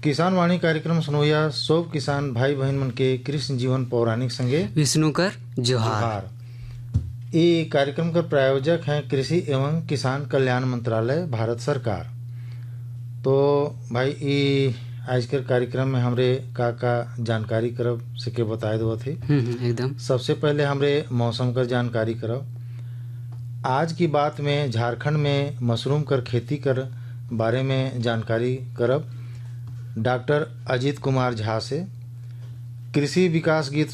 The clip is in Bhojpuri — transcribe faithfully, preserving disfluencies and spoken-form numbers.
किसान वाणी कार्यक्रम सुनोया सब किसान भाई बहन मन के कृष्ण जीवन पौराणिक संगे विष्णु कर जोहार। जोहार। ये कार्यक्रम का प्रायोजक हैं कृषि एवं किसान कल्याण मंत्रालय भारत सरकार। तो भाई ये आज के कार्यक्रम में हमरे का का जानकारी करब से के बताए दो थे। एकदम सबसे पहले हमरे मौसम कर जानकारी करब। आज की बात में झारखंड में मशरूम कर खेती कर बारे में जानकारी करब डॉक्टर अजीत कुमार झा से। कृषि विकास गीत